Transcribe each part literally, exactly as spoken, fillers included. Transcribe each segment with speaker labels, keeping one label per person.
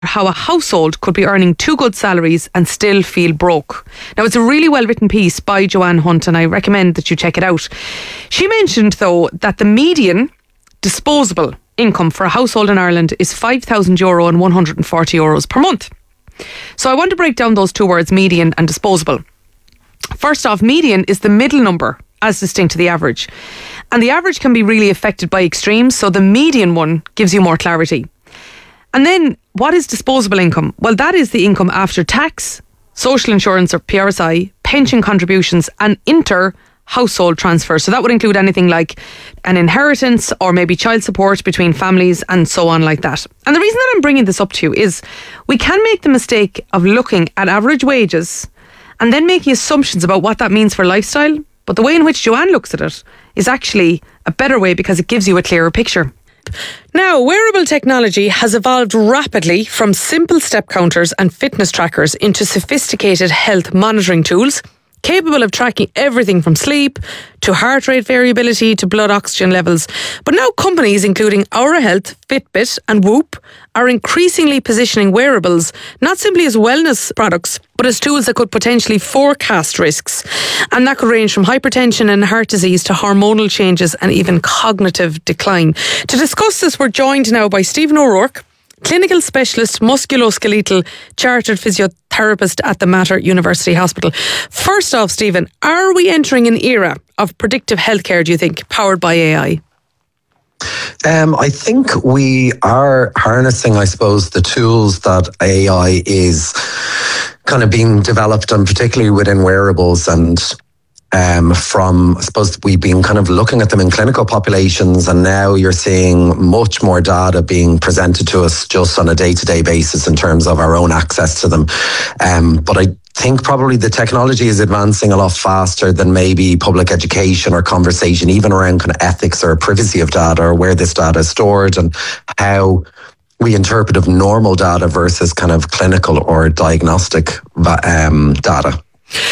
Speaker 1: how a household could be earning two good salaries and still feel broke. Now, it's a really well written piece by Joanne Hunt, and I recommend that you check it out. She mentioned, though, that the median disposable income for a household in Ireland is five thousand euro and one hundred forty euros per month. So I want to break down those two words, median and disposable. First off, median is the middle number as distinct to the average. And the average can be really affected by extremes, so the median one gives you more clarity. And then, what is disposable income? Well, that is the income after tax, social insurance or P R S I, pension contributions and inter-household transfers. So that would include anything like an inheritance or maybe child support between families and so on like that. And the reason that I'm bringing this up to you is we can make the mistake of looking at average wages and then making assumptions about what that means for lifestyle. But the way in which Joanne looks at it is actually a better way because it gives you a clearer picture. Now, wearable technology has evolved rapidly from simple step counters and fitness trackers into sophisticated health monitoring tools, capable of tracking everything from sleep to heart rate variability to blood oxygen levels. But now companies including Aura Health, Fitbit and Whoop are increasingly positioning wearables not simply as wellness products, but as tools that could potentially forecast risks. And that could range from hypertension and heart disease to hormonal changes and even cognitive decline. To discuss this, we're joined now by Stephen O'Rourke, clinical specialist, musculoskeletal, chartered physiotherapist at the Mater University Hospital. First off, Stephen, are we entering an era of predictive healthcare, do you think, powered by A I?
Speaker 2: Um, I think we are harnessing, I suppose, the tools that A I is kind of being developed, and particularly within wearables, and Um, from, I suppose, we've been kind of looking at them in clinical populations, and now you're seeing much more data being presented to us just on a day-to-day basis in terms of our own access to them. Um, but I think probably the technology is advancing a lot faster than maybe public education or conversation, even around kind of ethics or privacy of data, or where this data is stored and how we interpret of normal data versus kind of clinical or diagnostic um, data.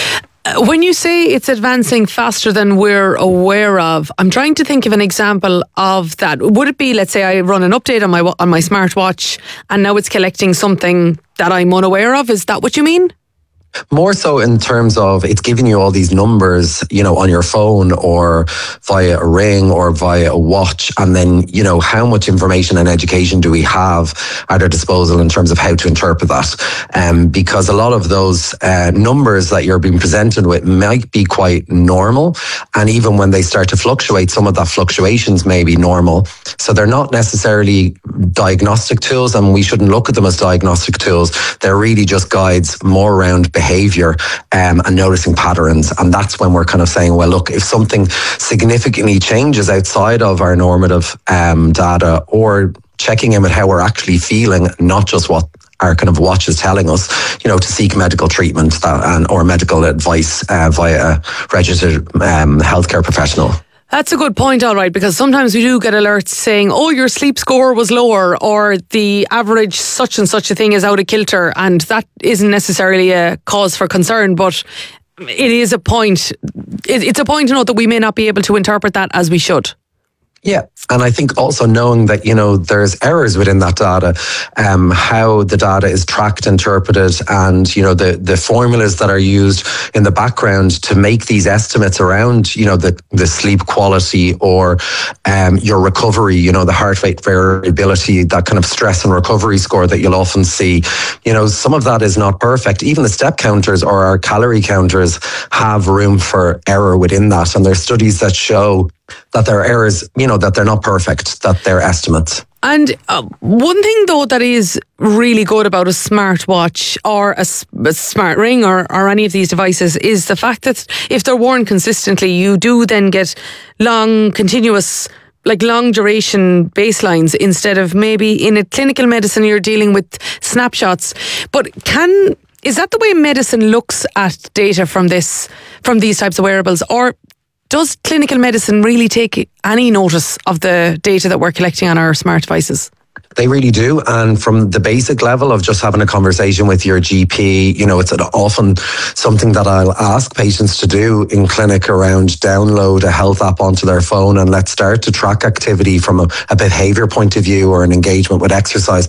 Speaker 1: When you say it's advancing faster than we're aware of, I'm trying to think of an example of that. Would it be, let's say I run an update on my on my smartwatch and now it's collecting something that I'm unaware of? Is that what you mean?
Speaker 2: More so in terms of it's giving you all these numbers, you know, on your phone or via a ring or via a watch. And then, you know, how much information and education do we have at our disposal in terms of how to interpret that? Um, because a lot of those uh, numbers that you're being presented with might be quite normal. And even when they start to fluctuate, some of that fluctuations may be normal. So they're not necessarily diagnostic tools, and we shouldn't look at them as diagnostic tools. They're really just guides more around behavior um, and noticing patterns. And that's when we're kind of saying, well, look, if something significantly changes outside of our normative um, data, or checking in with how we're actually feeling, not just what our kind of watch is telling us, you know, to seek medical treatment that, and or medical advice uh, via a registered um, healthcare professional.
Speaker 1: That's a good point, all right, because sometimes we do get alerts saying, oh, your sleep score was lower, or the average such and such a thing is out of kilter, and that isn't necessarily a cause for concern, but it is a point. It's a point to note that we may not be able to interpret that as we should.
Speaker 2: Yeah, and I think also knowing that, you know, there's errors within that data, um, how the data is tracked, interpreted, and, you know, the, the formulas that are used in the background to make these estimates around, you know, the, the sleep quality or um, your recovery, you know, the heart rate variability, that kind of stress and recovery score that you'll often see. You know, some of that is not perfect. Even the step counters or our calorie counters have room for error within that. And there's studies that show that there are errors, you know, that they're not perfect, that they're estimates.
Speaker 1: And uh, one thing, though, that is really good about a smartwatch or a, a smart ring or, or any of these devices is the fact that if they're worn consistently, you do then get long, continuous, like long duration baselines, instead of maybe in a clinical medicine you're dealing with snapshots. But can is that the way medicine looks at data from this, from these types of wearables, or does clinical medicine really take any notice of the data that we're collecting on our smart devices?
Speaker 2: They really do. And from the basic level of just having a conversation with your G P, you know, it's often something that I'll ask patients to do in clinic around download a health app onto their phone and let's start to track activity from a, a behavior point of view or an engagement with exercise.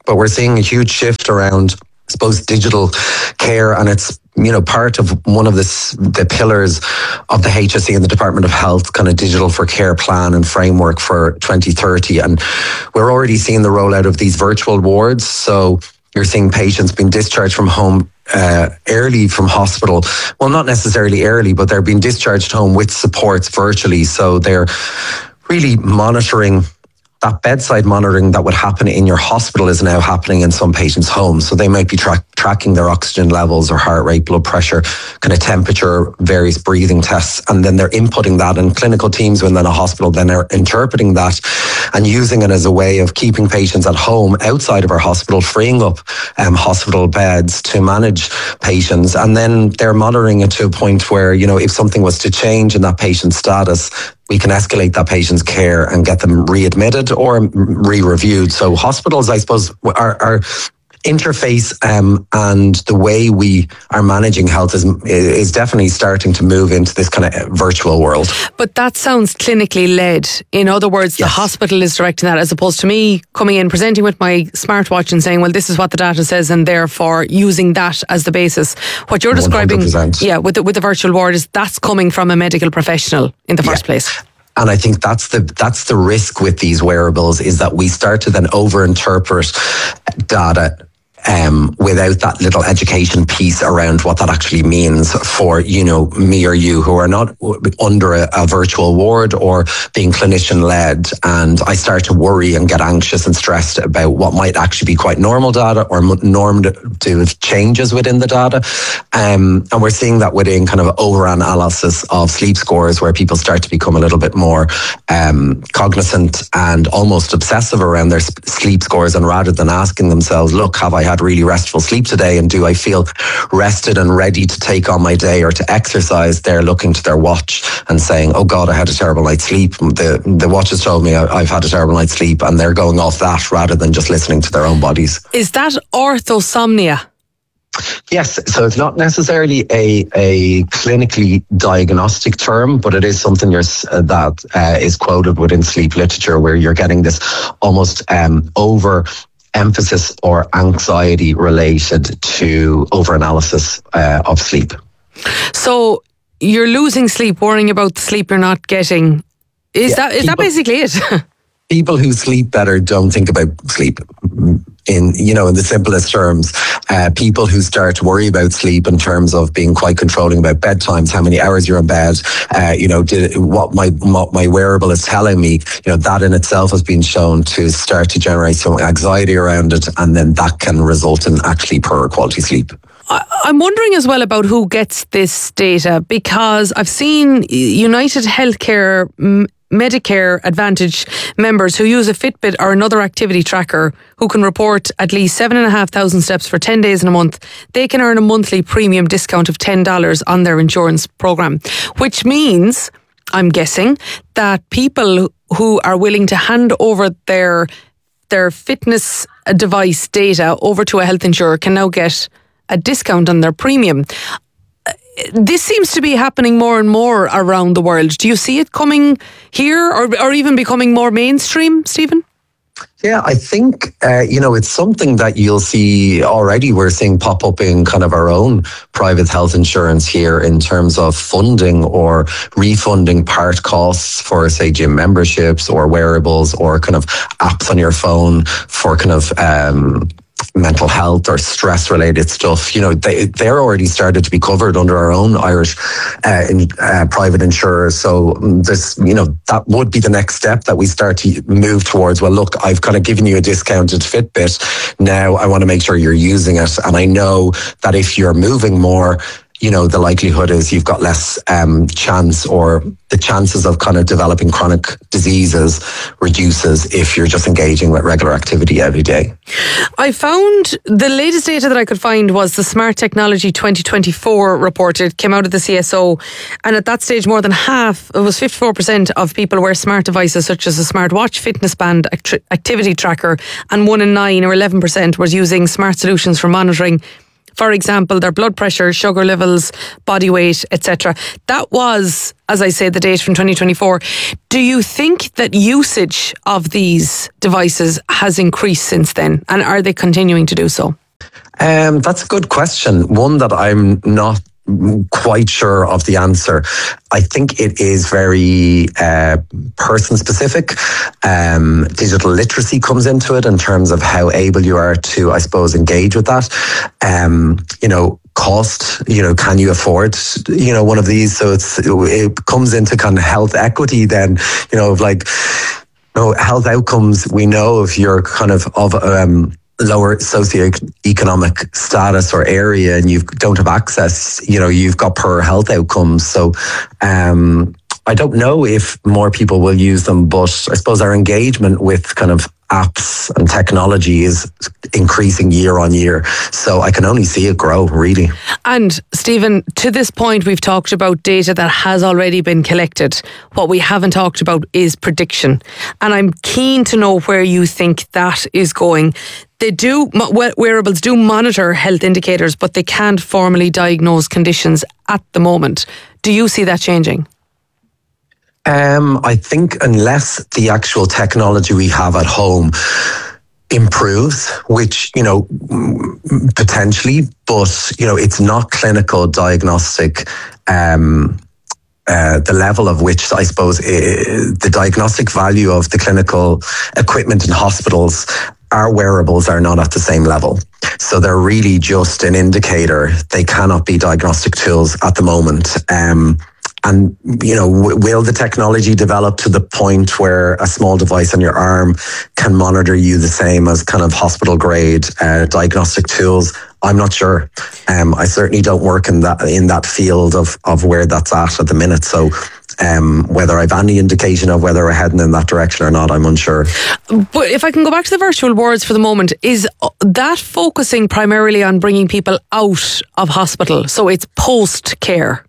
Speaker 2: but we're seeing a huge shift around, I suppose, digital care, and it's, you know, part of one of this, the pillars of the H S E and the Department of Health kind of digital for care plan and framework for twenty thirty. And we're already seeing the rollout of these virtual wards. So you're seeing patients being discharged from home uh, early from hospital. Well, not necessarily early, but they're being discharged home with supports virtually. So they're really monitoring. That bedside monitoring that would happen in your hospital is now happening in some patients' homes. So they might be tra- tracking their oxygen levels or heart rate, blood pressure, kind of temperature, various breathing tests, and then they're inputting that. And clinical teams within a hospital then are interpreting that and using it as a way of keeping patients at home outside of our hospital, freeing up um, hospital beds to manage patients. And then they're monitoring it to a point where, you know, if something was to change in that patient's status, we can escalate that patient's care and get them readmitted or re-reviewed. So hospitals, I suppose, are, are interface um, and the way we are managing health is is definitely starting to move into this kind of virtual world.
Speaker 1: But that sounds clinically led. In other words, yes. The hospital is directing that, as opposed to me coming in, presenting with my smartwatch and saying, well, this is what the data says, and therefore using that as the basis. What you're describing, one hundred percent. yeah, with the, with the virtual ward is that's coming from a medical professional in the first yeah. place.
Speaker 2: And I think that's the that's the risk with these wearables, is that we start to then overinterpret data um, without that little education piece around what that actually means for, you know, me or you who are not under a, a virtual ward or being clinician led. And I start to worry and get anxious and stressed about what might actually be quite normal data or normative changes within the data. Um, and we're seeing that within kind of over-analysis of sleep scores, where people start to become a little bit more um, cognizant and almost obsessive around their sleep scores. And rather than asking themselves, look, have I had really restful sleep today, and do I feel rested and ready to take on my day or to exercise, they're looking to their watch and saying, oh God, I had a terrible night's sleep. The the watch has told me I've had a terrible night's sleep, and they're going off that rather than just listening to their own bodies.
Speaker 1: Is that orthosomnia?
Speaker 2: Yes, so it's not necessarily a, a clinically diagnostic term, but it is something you're, uh, that uh, is quoted within sleep literature, where you're getting this almost um, over emphasis or anxiety related to overanalysis uh, of sleep.
Speaker 1: So you're losing sleep, worrying about the sleep you're not getting. Is yeah, that is people, that basically it?
Speaker 2: People who sleep better don't think about sleep. In, you know, in the simplest terms, uh, people who start to worry about sleep in terms of being quite controlling about bedtimes, how many hours you're in bed, uh, you know, did, what my what my wearable is telling me, you know, that in itself has been shown to start to generate some anxiety around it, and then that can result in actually poorer quality sleep.
Speaker 1: I'm wondering as well about who gets this data, because I've seen United Healthcare Medicare Advantage members who use a Fitbit or another activity tracker who can report at least seven and a half thousand steps for ten days in a month. They can earn a monthly premium discount of ten dollars on their insurance program, which means, I'm guessing, that people who are willing to hand over their their fitness device data over to a health insurer can now get a discount on their premium. This seems to be happening more and more around the world. Do you see it coming here, or, or even becoming more mainstream, Stephen?
Speaker 2: Yeah, I think, uh, you know, it's something that you'll see already. We're seeing pop up in kind of our own private health insurance here, in terms of funding or refunding part costs for, say, gym memberships or wearables, or kind of apps on your phone for kind of um mental health or stress related stuff. You know, they, they're already started to be covered under our own Irish uh, in, uh, private insurers. So this, you know, that would be the next step that we start to move towards. Well, look, I've kind of given you a discounted Fitbit. Now I want to make sure you're using it. And I know that if you're moving more, you know, the likelihood is you've got less um, chance, or the chances of kind of developing chronic diseases reduces if you're just engaging with regular activity every day.
Speaker 1: I found the latest data that I could find was the Smart Technology twenty twenty-four report. It came out of the C S O, and at that stage more than half, it was fifty-four percent of people wear smart devices such as a smartwatch, fitness band, activity tracker, and one in nine, or eleven percent, was using smart solutions for monitoring for example, their blood pressure, sugar levels, body weight, et cetera. That was, as I say, the data from twenty twenty-four. Do you think that usage of these devices has increased since then? And are they continuing to do so?
Speaker 2: Um, that's a good question. One that I'm not quite sure of the answer. I think it is very uh, person specific. Um, digital literacy comes into it in terms of how able you are to, I suppose, engage with that. Um, you know, cost, you know, can you afford, you know, one of these? So it's, it comes into kind of health equity then, you know, of like, you know, health outcomes. We know if you're kind of, of, um, lower socioeconomic status or area and you don't have access, you know, you've got poor health outcomes. So um, I don't know if more people will use them, but I suppose our engagement with kind of apps and technology is increasing year on year. So I can only see it grow, really.
Speaker 1: And Stephen, to this point, we've talked about data that has already been collected. What we haven't talked about is prediction. And I'm keen to know where you think that is going. They do, wearables do monitor health indicators, but they can't formally diagnose conditions at the moment. Do you see that changing?
Speaker 2: Um, I think unless the actual technology we have at home improves, which, you know, potentially, but, you know, it's not clinical diagnostic, um, uh, the level of which, I suppose, uh, the diagnostic value of the clinical equipment in hospitals, our wearables are not at the same level. So they're really just an indicator. They cannot be diagnostic tools at the moment. Um, And, you know, w- will the technology develop to the point where a small device on your arm can monitor you the same as kind of hospital grade uh, diagnostic tools? I'm not sure. Um, I certainly don't work in that in that field of, of where that's at at the minute. So um, whether I've any indication of whether we're heading in that direction or not, I'm unsure.
Speaker 1: But if I can go back to the virtual wards for the moment, is that focusing primarily on bringing people out of hospital? So it's post-care?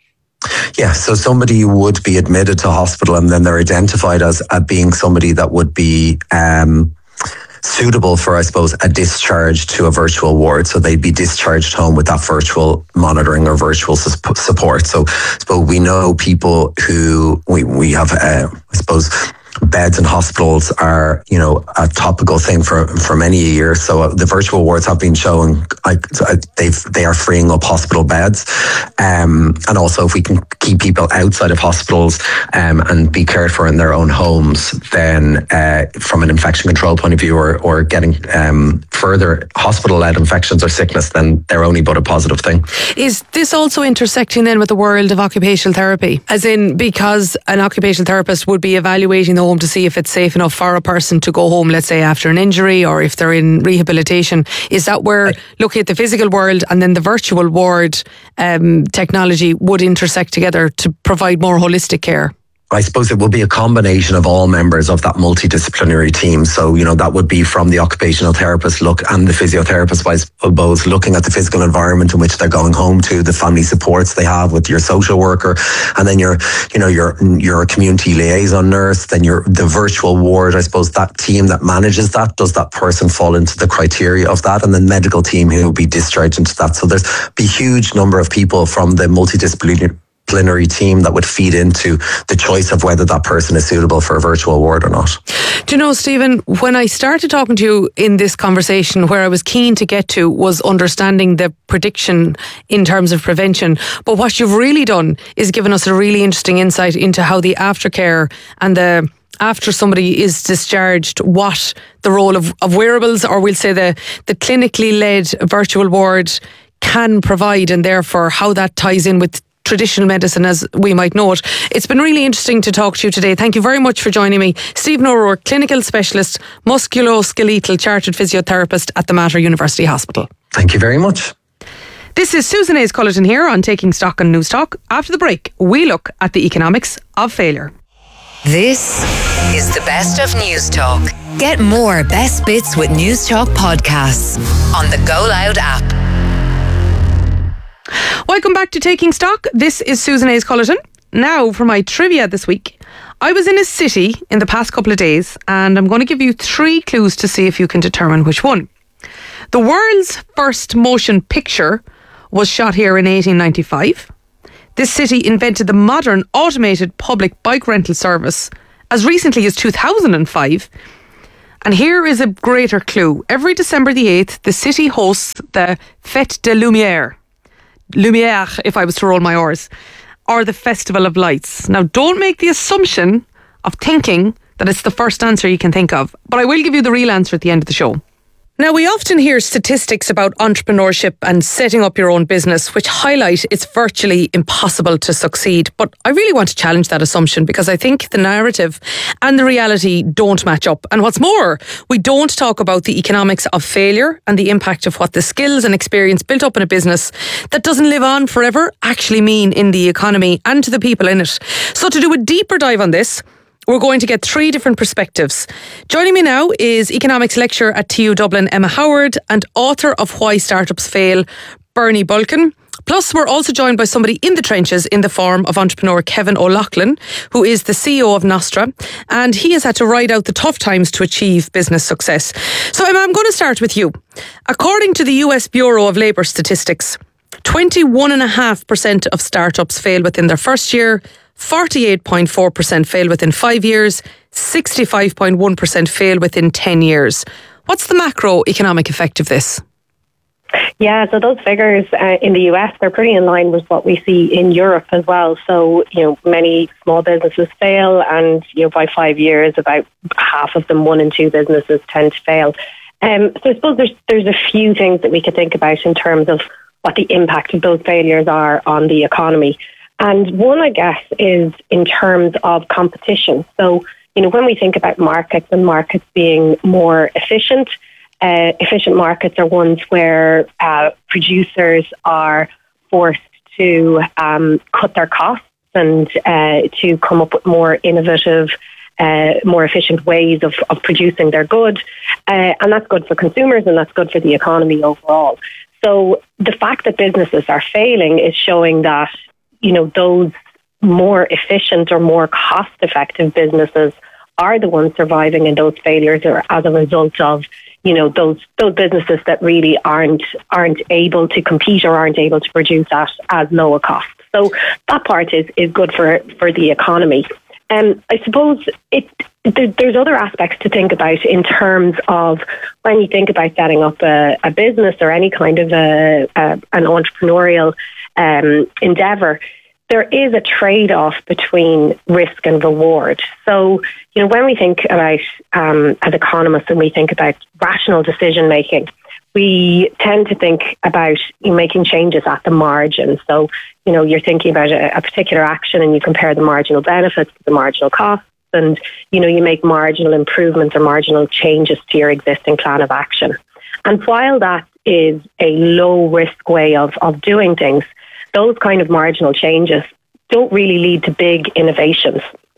Speaker 2: Yeah, so somebody would be admitted to hospital and then they're identified as uh, being somebody that would be um, suitable for, I suppose, a discharge to a virtual ward. So they'd be discharged home with that virtual monitoring or virtual su- support. So, so we know people who we, we have, uh, I suppose, beds in hospitals are, you know, a topical thing for, for many years. So uh, the virtual wards have been showing like they've they are freeing up hospital beds, um, and also if we can keep people outside of hospitals um, and be cared for in their own homes, then uh, from an infection control point of view, or or getting um, further hospital-led infections or sickness, then they're only but a positive thing.
Speaker 1: Is this also intersecting then with the world of occupational therapy? As in, because an occupational therapist would be evaluating the home to see if it's safe enough for a person to go home, let's say after an injury or if they're in rehabilitation. Is that where I, looking at the physical world and then the virtual ward um, technology would intersect together to provide more holistic care?
Speaker 2: I suppose it will be a combination of all members of that multidisciplinary team. So, you know, that would be from the occupational therapist look and the physiotherapist, I suppose, looking at the physical environment in which they're going home to, the family supports they have with your social worker, and then your, you know, your your community liaison nurse, then your the virtual ward. I suppose that team that manages that, does that person fall into the criteria of that, and then medical team who will be discharged into that. So there's a huge number of people from the multidisciplinary disciplinary team that would feed into the choice of whether that person is suitable for a virtual ward or not.
Speaker 1: Do you know, Stephen, when I started talking to you in this conversation, where I was keen to get to was understanding the prediction in terms of prevention. But what you've really done is given us a really interesting insight into how the aftercare and the after somebody is discharged, what the role of, of wearables, or we'll say the, the clinically led virtual ward can provide, and therefore how that ties in with traditional medicine as we might know it. It's been really interesting to talk to you today. Thank you very much for joining me. Stephen O'Rourke, clinical specialist, musculoskeletal chartered physiotherapist at the Mater University Hospital.
Speaker 2: Thank you very much.
Speaker 1: This is Susan Hayes Cullerton here on Taking Stock on News Talk. After the break, we look at the economics of failure.
Speaker 3: This is the best of News Talk. Get more best bits with News Talk podcasts on the Go Loud app.
Speaker 1: Welcome back to Taking Stock. This is Susan Hayes Cullerton. Now for my trivia this week. I was in a city in the past couple of days, and I'm going to give you three clues to see if you can determine which one. The world's first motion picture was shot here in eighteen ninety-five. This city invented the modern automated public bike rental service as recently as two thousand five. And here is a greater clue. Every December the eighth, the city hosts the Fête de Lumière. Lumière, if I was to roll my R's. Or the Festival of Lights. Now, don't make the assumption of thinking that it's the first answer you can think of. But I will give you the real answer at the end of the show. Now, we often hear statistics about entrepreneurship and setting up your own business, which highlight it's virtually impossible to succeed. But I really want to challenge that assumption because I think the narrative and the reality don't match up. And what's more, we don't talk about the economics of failure and the impact of what the skills and experience built up in a business that doesn't live on forever actually mean in the economy and to the people in it. So to do a deeper dive on this, we're going to get three different perspectives. Joining me now is economics lecturer at T U Dublin, Emma Howard, and author of Why Startups Fail, Bernie Bulkin. Plus, we're also joined by somebody in the trenches in the form of entrepreneur Kevin O'Loughlin, who is the C E O of Nostra, and he has had to ride out the tough times to achieve business success. So, Emma, I'm going to start with you. According to the U S Bureau of Labour Statistics, twenty-one point five percent of startups fail within their first year, forty-eight point four percent fail within five years, sixty-five point one percent fail within ten years. What's the macroeconomic effect of this?
Speaker 4: Yeah, so those figures uh, in the U S, they're pretty in line with what we see in Europe as well. So, you know, many small businesses fail, and, you know, by five years, about half of them, one in two businesses tend to fail. Um, so I suppose there's, there's a few things that we could think about in terms of what the impact of those failures are on the economy. And one, I guess, is in terms of competition. So, you know, when we think about markets and markets being more efficient, uh, efficient markets are ones where uh, producers are forced to um, cut their costs and uh, to come up with more innovative, uh, more efficient ways of, of producing their good. Uh, and that's good for consumers and that's good for the economy overall. So the fact that businesses are failing is showing that, you know, those more efficient or more cost-effective businesses are the ones surviving, and those failures are as a result of, you know, those those businesses that really aren't aren't able to compete or aren't able to produce at as low a cost. So that part is, is good for, for the economy. Um, I suppose it there, there's other aspects to think about in terms of when you think about setting up a, a business or any kind of a, a an entrepreneurial um, endeavour. There is a trade-off between risk and reward. So, you know, when we think about, um, as economists, and we think about rational decision-making, we tend to think about, you know, making changes at the margin. So, you know, you're thinking about a, a particular action and you compare the marginal benefits to the marginal costs, and, you know, you make marginal improvements or marginal changes to your existing plan of action. And while that is a low-risk way of, of doing things, those kind of marginal changes don't really lead to big innovations.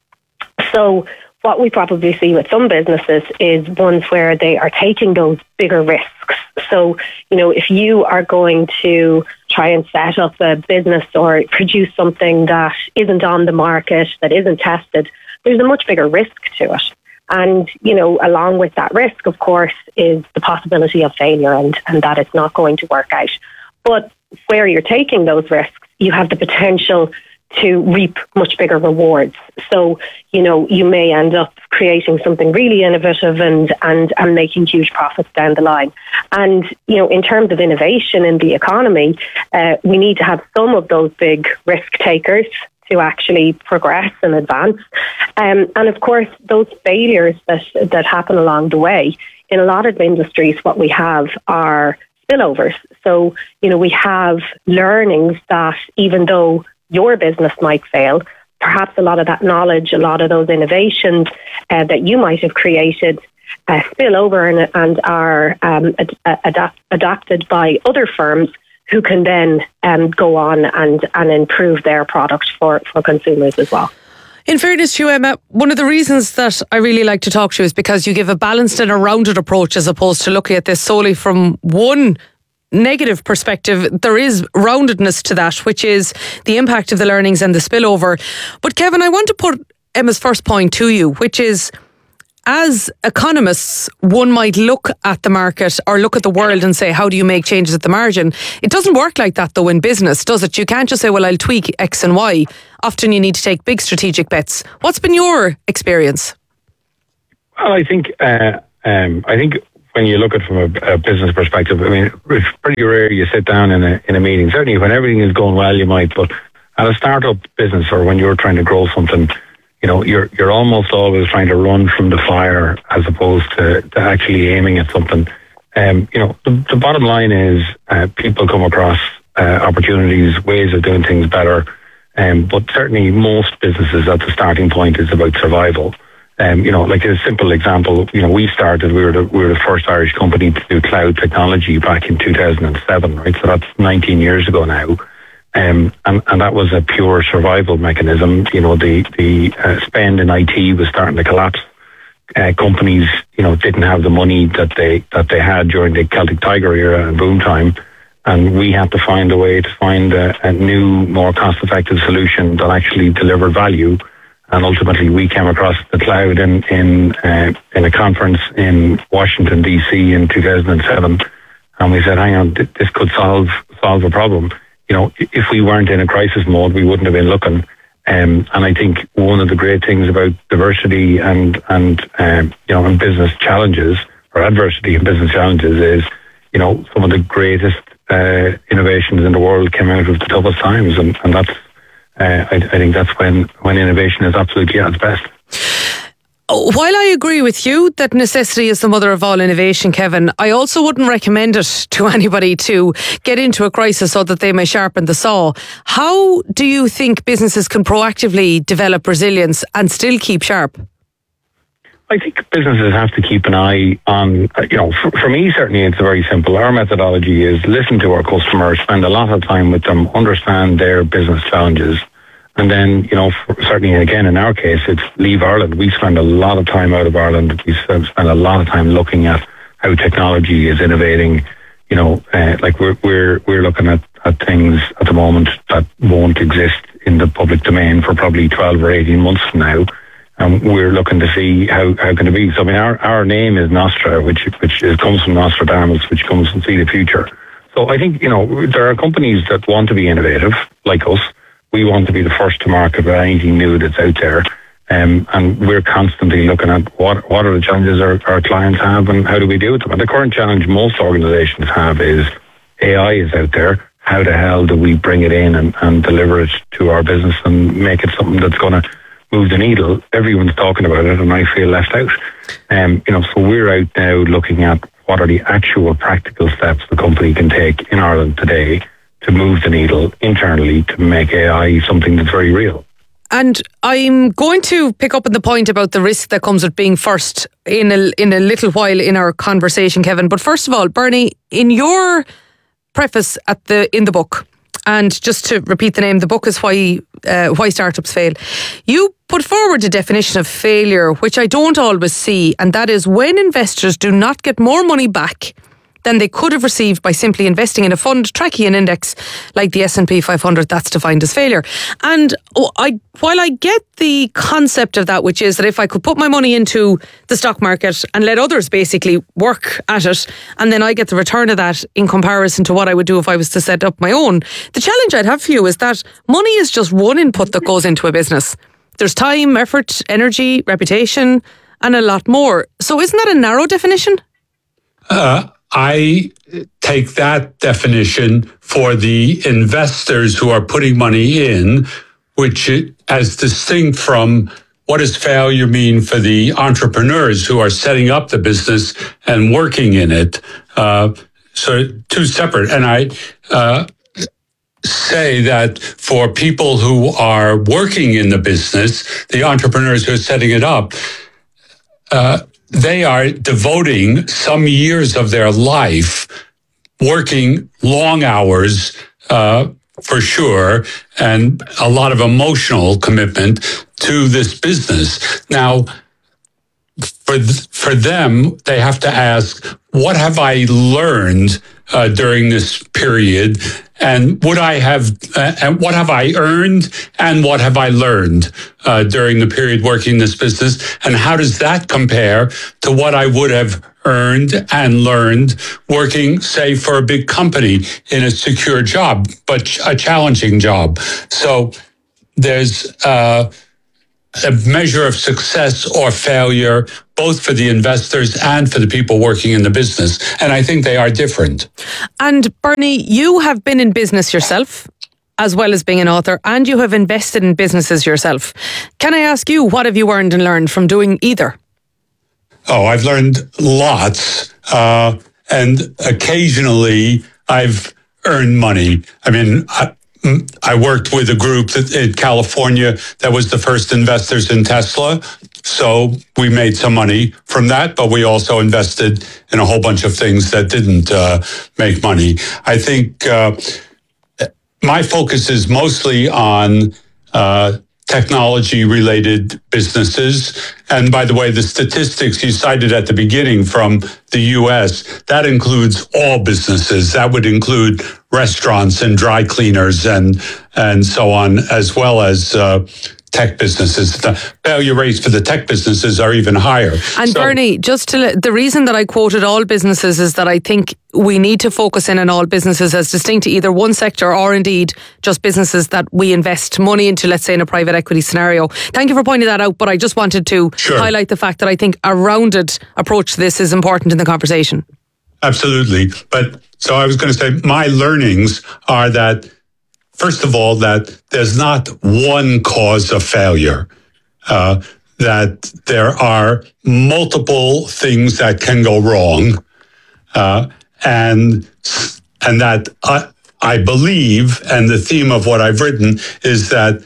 Speaker 4: So what we probably see with some businesses is ones where they are taking those bigger risks. So, you know, if you are going to try and set up a business or produce something that isn't on the market, that isn't tested, there's a much bigger risk to it. And, you know, along with that risk, of course, is the possibility of failure and, and that it's not going to work out. But where you're taking those risks, you have the potential to reap much bigger rewards. So, you know, you may end up creating something really innovative and, and, and making huge profits down the line. And, you know, in terms of innovation in the economy, uh, we need to have some of those big risk takers to actually progress and advance. Um, and of course, those failures that, that happen along the way, in a lot of industries, what we have are spillovers. So, you know, we have learnings that even though your business might fail, perhaps a lot of that knowledge, a lot of those innovations uh, that you might have created uh, spill over and, and are um, ad- adapt- adopted by other firms who can then um, go on and, and improve their product for, for consumers as well.
Speaker 1: In fairness to you, Emma, one of the reasons that I really like to talk to you is because you give a balanced and a rounded approach as opposed to looking at this solely from one negative perspective. There is roundedness to that, which is the impact of the learnings and the spillover. But Kevin, I want to put Emma's first point to you, which is as economists, one might look at the market or look at the world and say, how do you make changes at the margin? It doesn't work like that though in business, does it? You can't just say, well, I'll tweak X and Y. Often you need to take big strategic bets. What's been your experience?
Speaker 5: Well, I think uh, um, I think when you look at it from a, a business perspective, I mean, it's pretty rare you sit down in a in a meeting. Certainly when everything is going well, you might, but at a startup business or when you're trying to grow something, you know, you're you're almost always trying to run from the fire as opposed to, to actually aiming at something. Um, you know, the, the bottom line is uh, people come across uh, opportunities, ways of doing things better. Um, but certainly most businesses at the starting point is about survival. Um, you know, like a simple example, you know, we started, we were the, we were the first Irish company to do cloud technology back in two thousand seven, right? So that's nineteen years ago now. Um, and, and that was a pure survival mechanism. You know, the, the uh, spend in I T was starting to collapse. Uh, companies, you know, didn't have the money that they, that they had during the Celtic Tiger era and boom time. And we had to find a way to find a, a new, more cost-effective solution that actually delivered value. And ultimately, we came across the cloud in in, uh, in a conference in Washington, D C in two thousand seven. And we said, hang on, th- this could solve solve a problem. You know, if we weren't in a crisis mode, we wouldn't have been looking. Um, and I think one of the great things about diversity and, and um, you know, and business challenges, or adversity and business challenges is, you know, some of the greatest uh, innovations in the world came out of the toughest times. And, and that's, uh, I, I think that's when, when innovation is absolutely at its best.
Speaker 1: While I agree with you that necessity is the mother of all innovation, Kevin, I also wouldn't recommend it to anybody to get into a crisis so that they may sharpen the saw. How do you think businesses can proactively develop resilience and still keep sharp?
Speaker 5: I think businesses have to keep an eye on, you know, for, for me, certainly it's very simple. Our methodology is listen to our customers, spend a lot of time with them, understand their business challenges. And then, you know, for, certainly again, in our case, it's leave Ireland. We spend a lot of time out of Ireland. We spend a lot of time looking at how technology is innovating. You know, uh, like we're, we're, we're looking at, at things at the moment that won't exist in the public domain for probably twelve or eighteen months from now. And we're looking to see how, how can it be. So, I mean, our, our name is Nostra, which, which is, comes from Nostradamus, which comes from see the future. So I think, you know, there are companies that want to be innovative, like us. We want to be the first to market with anything new that's out there. Um, and we're constantly looking at what what are the challenges our, our clients have and how do we deal with them. And the current challenge most organizations have is A I is out there. How the hell do we bring it in and, and deliver it to our business and make it something that's going to move the needle? Everyone's talking about it and I feel left out. Um, you know, so we're out now looking at what are the actual practical steps the company can take in Ireland today to move the needle internally to make A I something that's very real.
Speaker 1: And I'm going to pick up on the point about the risk that comes with being first in a, in a little while in our conversation, Kevin. But first of all, Bernie, in your preface at the in the book, and just to repeat the name, the book is Why uh, Why Startups Fail. You put forward a definition of failure, which I don't always see, and that is when investors do not get more money back than they could have received by simply investing in a fund tracking an index like the S and P five hundred. That's defined as failure. And oh, I, while I get the concept of that, which is that if I could put my money into the stock market and let others basically work at it, and then I get the return of that in comparison to what I would do if I was to set up my own, the challenge I'd have for you is that money is just one input that goes into a business. There's time, effort, energy, reputation, and a lot more. So isn't that a narrow definition?
Speaker 6: Uh I take that definition for the investors who are putting money in, which as distinct from what does failure mean for the entrepreneurs who are setting up the business and working in it. Uh, so two separate. And I uh, say that for people who are working in the business, the entrepreneurs who are setting it up, uh, they are devoting some years of their life working long hours, uh, for sure, and a lot of emotional commitment to this business. Now, for th- for them, they have to ask, what have I learned uh, during this period? and would I have, uh, and what have I earned and what have I learned uh, during the period working in this business? And how does that compare to what I would have earned and learned working, say, for a big company in a secure job, but a challenging job? So there's uh, a measure of success or failure, both for the investors and for the people working in the business. And I think they are different.
Speaker 1: And Bernie, you have been in business yourself, as well as being an author, and you have invested in businesses yourself. Can I ask you, what have you earned and learned from doing either?
Speaker 6: Oh, I've learned lots. Uh, and occasionally I've earned money. I mean, I, I worked with a group that, in California that was the first investors in Tesla. So we made some money from that, but we also invested in a whole bunch of things that didn't uh, make money. I think uh, my focus is mostly on uh, technology-related businesses. And by the way, the statistics you cited at the beginning from the U S, that includes all businesses. That would include restaurants and dry cleaners and and so on, as well as uh, tech businesses. The failure rates for the tech businesses are even higher.
Speaker 1: And so, Bernie, just to, the reason that I quoted all businesses is that I think we need to focus in on all businesses as distinct to either one sector or indeed just businesses that we invest money into, let's say in a private equity scenario. Thank you for pointing that out, but I just wanted to sure. highlight the fact that I think a rounded approach to this is important in the conversation.
Speaker 6: Absolutely. But so I was going to say my learnings are that, first of all, that there's not one cause of failure, uh, that there are multiple things that can go wrong, uh, and and that I, I believe, and the theme of what I've written is that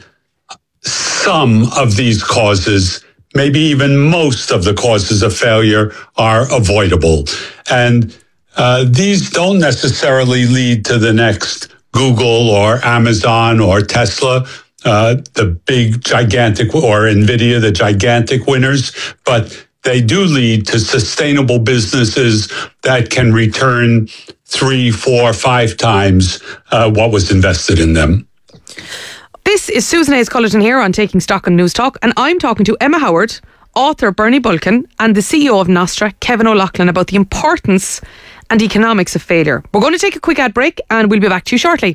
Speaker 6: some of these causes, maybe even most of the causes of failure, are avoidable. And uh, these don't necessarily lead to the next Google or Amazon or Tesla, uh, the big, gigantic, or NVIDIA, the gigantic winners, but they do lead to sustainable businesses that can return three, four, five times uh, what was invested in them.
Speaker 1: This is Susan Hayes-Cullerton here on Taking Stock on News Talk, and I'm talking to Emma Howard, author Bernie Bulkin, and the C E O of Nostra, Kevin O'Loughlin, about the importance and economics of failure. We're going to take a quick ad break and we'll be back to you shortly.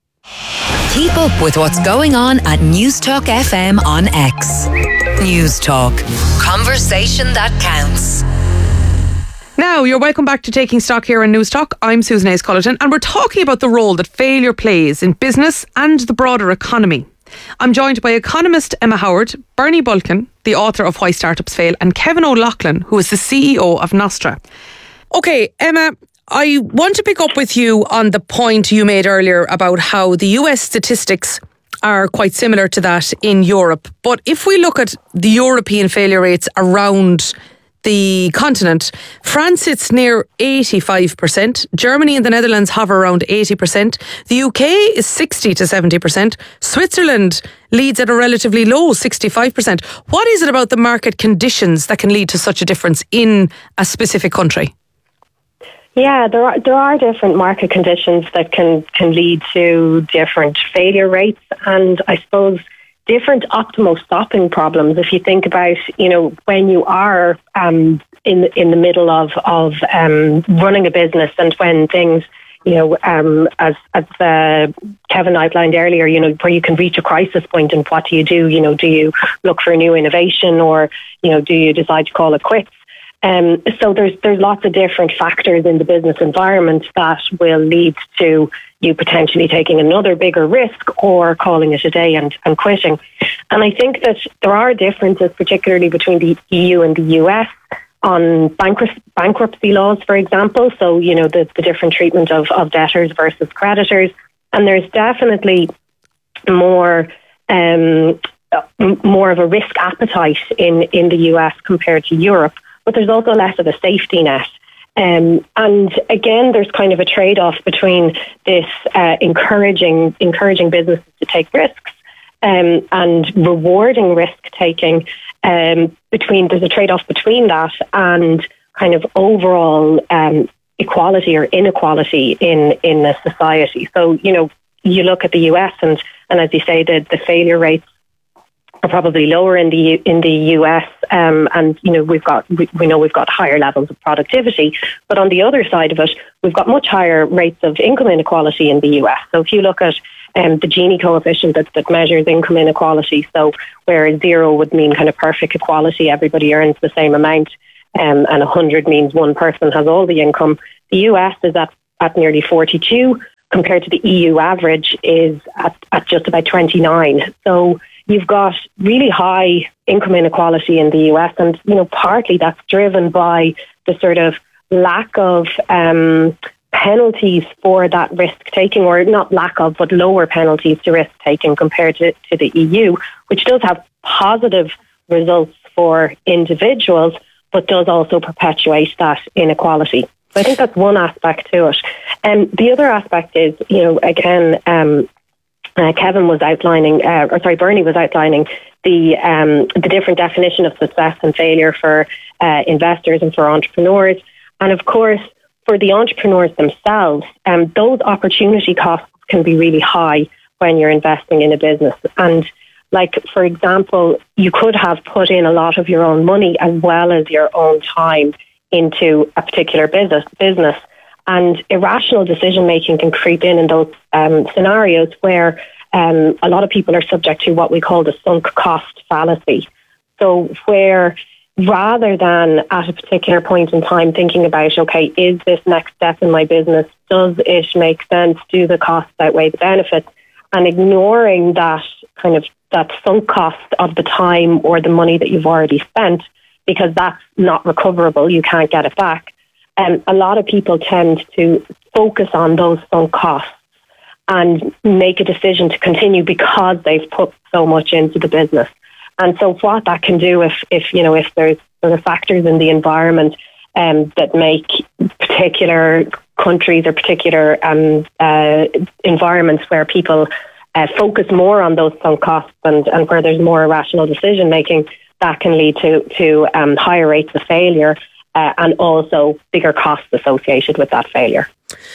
Speaker 3: Keep up with what's going on at News Talk F M on X. News Talk. Conversation that counts.
Speaker 1: Now, you're welcome back to Taking Stock here on News Talk. I'm Susan Hayes-Cullerton, and we're talking about the role that failure plays in business and the broader economy. I'm joined by economist Emma Howard, Bernie Bulkin, the author of Why Startups Fail, and Kevin O'Loughlin, who is the C E O of Nostra. Okay, Emma, I want to pick up with you on the point you made earlier about how the U S statistics are quite similar to that in Europe. But if we look at the European failure rates around the continent, France sits near eighty-five percent. Germany and the Netherlands hover around eighty percent. The U K is sixty to seventy percent. Switzerland leads at a relatively low sixty-five percent. What is it about the market conditions that can lead to such a difference in a specific country?
Speaker 4: Yeah, there are there are different market conditions that can, can lead to different failure rates, and I suppose different optimal stopping problems. If you think about, you know, when you are um, in in the middle of of um, running a business, and when things, you know, um, as as uh, Kevin outlined earlier, you know, where you can reach a crisis point, and what do you do? You know, do you look for a new innovation, or you know, do you decide to call it quits? Um, so there's there's lots of different factors in the business environment that will lead to you potentially taking another bigger risk or calling it a day and, and quitting. And I think that there are differences, particularly between the E U and the U S, on bankruptcy, bankruptcy laws, for example. So, you know, the, the different treatment of, of debtors versus creditors. And there's definitely more um, more of a risk appetite in, in the U S compared to Europe. But there's also less of a safety net. Um, and again, there's kind of a trade-off between this uh, encouraging encouraging businesses to take risks um, and rewarding risk-taking. Um, between there's a trade-off between that and kind of overall um, equality or inequality in, in a society. So, you know, you look at the U S and, and as you say, the, the failure rates are probably lower in the in the U S, um, and you know we've got we, we know we've got higher levels of productivity. But on the other side of it, we've got much higher rates of income inequality in the U S. So if you look at um, the Gini coefficient that, that measures income inequality, so where zero would mean kind of perfect equality, everybody earns the same amount, um, and one hundred means one person has all the income. The U S is at, at nearly forty-two, compared to the E U average is at, at just about twenty-nine. So you've got really high income inequality in the U S, and you know partly that's driven by the sort of lack of um, penalties for that risk taking, or not lack of, but lower penalties to risk taking compared to, to the E U, which does have positive results for individuals, but does also perpetuate that inequality. So I think that's one aspect to it. And the other aspect is, you know, again, um, uh, Kevin was outlining, uh, or sorry, Bernie was outlining the um, the different definition of success and failure for uh, investors and for entrepreneurs. And of course, for the entrepreneurs themselves, um, those opportunity costs can be really high when you're investing in a business. And like, for example, you could have put in a lot of your own money as well as your own time into a particular business, business. And irrational decision-making can creep in in those um, scenarios where um, a lot of people are subject to what we call the sunk cost fallacy. So where rather than at a particular point in time thinking about, okay, is this next step in my business, does it make sense? Do the costs outweigh the benefits? And ignoring that kind of that sunk cost of the time or the money that you've already spent, because that's not recoverable, you can't get it back. And um, a lot of people tend to focus on those sunk costs and make a decision to continue because they've put so much into the business. And so what that can do if, if you know, if there's sort of factors in the environment um, that make particular countries or particular um, uh, environments where people uh, focus more on those sunk costs and, and where there's more irrational decision making, that can lead to, to um, higher rates of failure uh, and also bigger costs associated with that failure.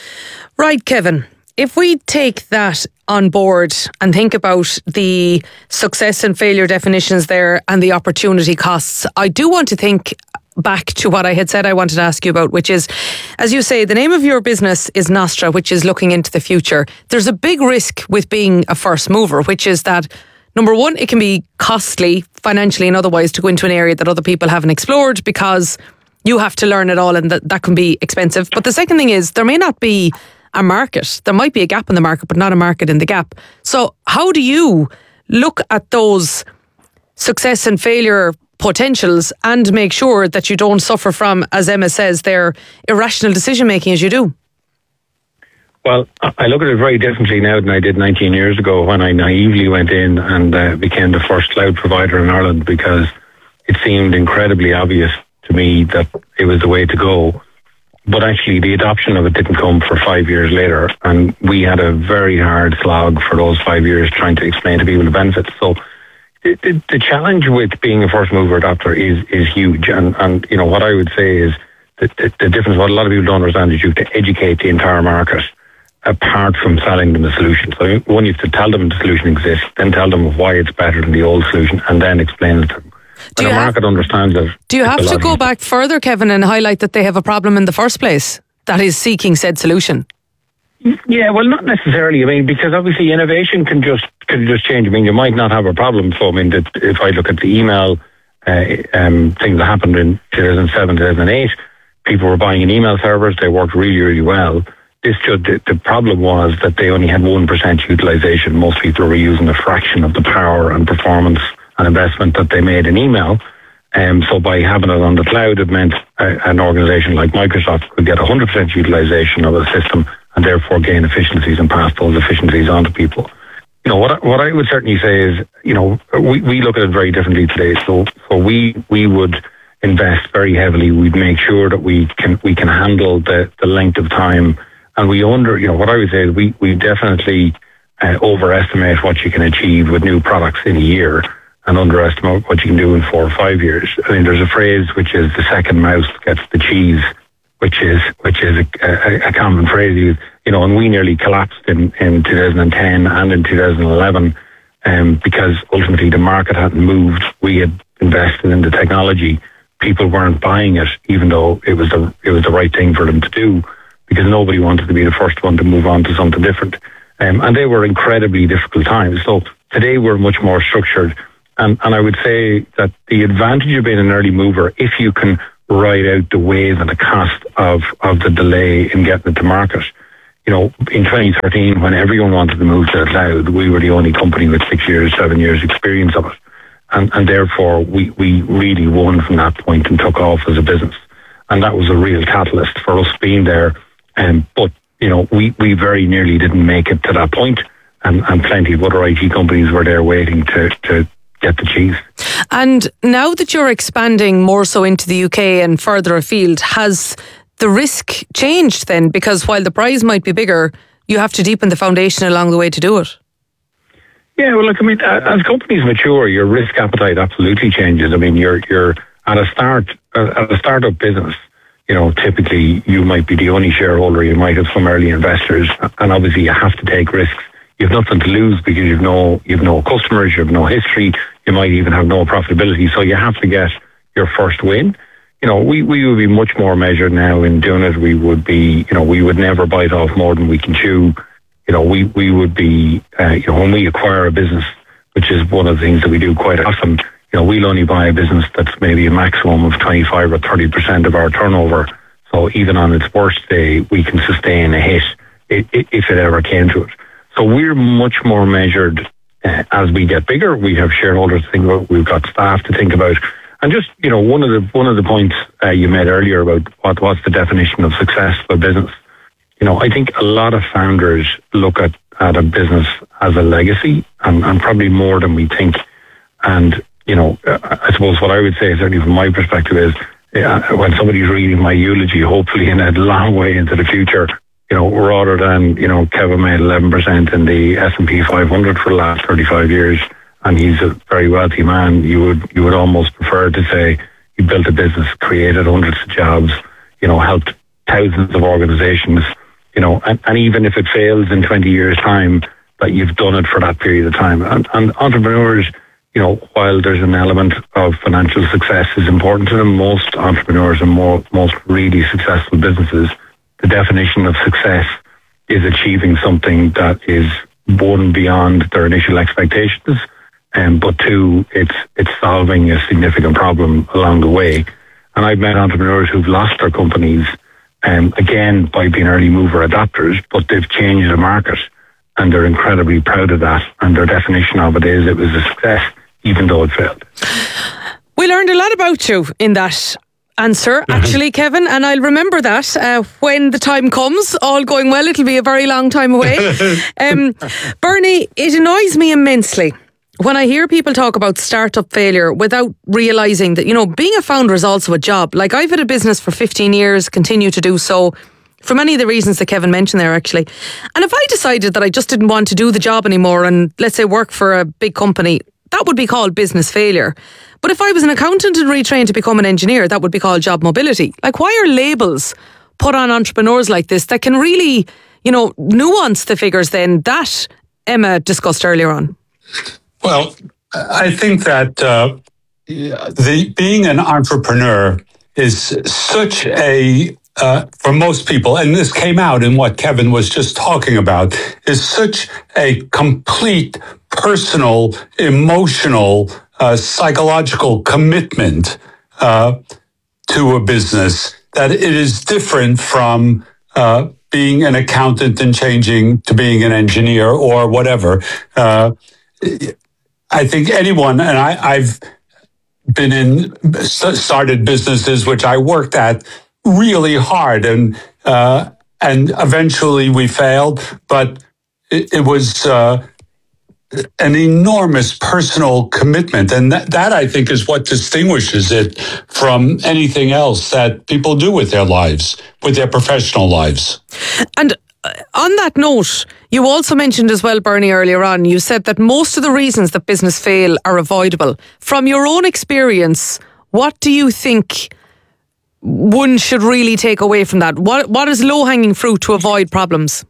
Speaker 1: Right, Kevin. If we take that on board and think about the success and failure definitions there and the opportunity costs, I do want to think back to what I had said I wanted to ask you about, which is, as you say, the name of your business is Nostra, which is looking into the future. There's a big risk with being a first mover, which is that, number one, it can be costly financially and otherwise to go into an area that other people haven't explored because you have to learn it all, and that, that can be expensive. But the second thing is there may not be a market. There might be a gap in the market, but not a market in the gap. So how do you look at those success and failure potentials and make sure that you don't suffer from, as Emma says, their irrational decision making as you do?
Speaker 5: Well, I look at it very differently now than I did nineteen years ago when I naively went in and uh, became the first cloud provider in Ireland, because it seemed incredibly obvious to me that it was the way to go. But actually, the adoption of it didn't come for five years later. And we had a very hard slog for those five years trying to explain to people the benefits. So the, the, the challenge with being a first mover adopter is is huge. And, and you know, what I would say is that the, the difference, what a lot of people don't understand, is you have to educate the entire market apart from selling them the solution. So one, you have to tell them the solution exists, then tell them why it's better than the old solution, and then explain it to them.
Speaker 1: Do
Speaker 5: and the market
Speaker 1: have,
Speaker 5: understands it.
Speaker 1: Do you have to go back further, Kevin, and highlight that they have a problem in the first place that is seeking said solution?
Speaker 5: Yeah, well, not necessarily. I mean, because obviously innovation can just can just change. I mean, you might not have a problem. So, I mean, that if I look at the email uh, um, thing that happened in two thousand seven, two thousand eight, people were buying in email servers. They worked really, really well. This just, the, the problem was that they only had one percent utilization. Most people were using a fraction of the power and performance and investment that they made in email. Um, so by having it on the cloud, it meant uh, an organization like Microsoft could get one hundred percent utilization of a system and therefore gain efficiencies and pass those efficiencies on to people. You know, what I, what I would certainly say is, you know, we, we look at it very differently today. So so we we would invest very heavily. We'd make sure that we can we can handle the, the length of time. And we under, you know, what I would say is we, we definitely uh, overestimate what you can achieve with new products in a year and underestimate what you can do in four or five years. I mean, there's a phrase which is the second mouse gets the cheese. which is which is a, a, a common phrase used. You know, and we nearly collapsed in, in two thousand ten and in two thousand eleven um, because ultimately the market hadn't moved. We had invested in the technology. People weren't buying it, even though it was the it was the right thing for them to do, because nobody wanted to be the first one to move on to something different. Um, and they were incredibly difficult times. So today we're much more structured. And, and I would say that the advantage of being an early mover, if you can ride out the wave and the cost of, of the delay in getting it to market. You know, in twenty thirteen, when everyone wanted to move to the cloud, we were the only company with six years, seven years experience of it. And, and therefore, we, we really won from that point and took off as a business. And that was a real catalyst for us being there. Um, but, you know, we, we very nearly didn't make it to that point. And, and plenty of other I T companies were there waiting to, to get the cheese.
Speaker 1: And now that you're expanding more so into the U K and further afield, has the risk changed then? Because while the prize might be bigger, you have to deepen the foundation along the way to do it.
Speaker 5: Yeah, well, look, I mean, as companies mature, your risk appetite absolutely changes. I mean, you're you're at a start at a startup business. You know, typically you might be the only shareholder. You might have some early investors, and obviously you have to take risks. You've nothing to lose because you've no you've no customers, you've no history. You might even have no profitability. So you have to get your first win. You know, we, we would be much more measured now in doing it. We would be, you know, we would never bite off more than we can chew. You know, we, we would be, uh, you know, when we acquire a business, which is one of the things that we do quite often, you know, we'll only buy a business that's maybe a maximum of twenty-five or thirty percent of our turnover. So even on its worst day, we can sustain a hit if it ever came to it. So we're much more measured uh, as we get bigger. We have shareholders to think about, we've got staff to think about. And just, you know, one of the one of the points uh, you made earlier about what what's the definition of successful business. You know, I think a lot of founders look at, at a business as a legacy, and, and probably more than we think. And, you know, I suppose what I would say, certainly from my perspective, is uh, when somebody's reading my eulogy, hopefully in a long way into the future, you know, rather than, you know, Kevin made eleven percent in the S and P five hundred for the last thirty-five years, and he's a very wealthy man, you would you would almost prefer to say he built a business, created hundreds of jobs, you know, helped thousands of organizations, you know, and, and even if it fails in twenty years' time, that you've done it for that period of time. And, and entrepreneurs, you know, while there's an element of financial success is important to them, most entrepreneurs and more, most really successful businesses, the definition of success is achieving something that is one, beyond their initial expectations, um, but two, it's it's solving a significant problem along the way. And I've met entrepreneurs who've lost their companies, um, again, by being early mover adapters, but they've changed the market and they're incredibly proud of that. And their definition of it is it was a success, even though it failed.
Speaker 1: We learned a lot about you in that answer, actually, Kevin, and I'll remember that uh, when the time comes. All going well, it'll be a very long time away. um, Bernie, it annoys me immensely when I hear people talk about startup failure without realising that, you know, being a founder is also a job. Like, I've had a business for fifteen years, continue to do so, for many of the reasons that Kevin mentioned there, actually. And if I decided that I just didn't want to do the job anymore and, let's say, work for a big company, that would be called business failure. But if I was an accountant and retrained to become an engineer, that would be called job mobility. Like, why are labels put on entrepreneurs like this that can really, you know, nuance the figures then that Emma discussed earlier on?
Speaker 6: Well, I think that uh, the being an entrepreneur is such a, uh, for most people, and this came out in what Kevin was just talking about, is such a complete personal, emotional, uh, psychological commitment uh, to a business that it is different from uh, being an accountant and changing to being an engineer or whatever. Uh, I think anyone, and I, I've been in, started businesses which I worked at really hard, and uh, and eventually we failed, but it, it was uh, an enormous personal commitment, and that, that I think is what distinguishes it from anything else that people do with their lives, with their professional lives.
Speaker 1: And on that note, you also mentioned as well, Bernie, earlier on, you said that most of the reasons that business fail are avoidable. From your own experience, what do you think one should really take away from that? What What is low-hanging fruit to avoid problems?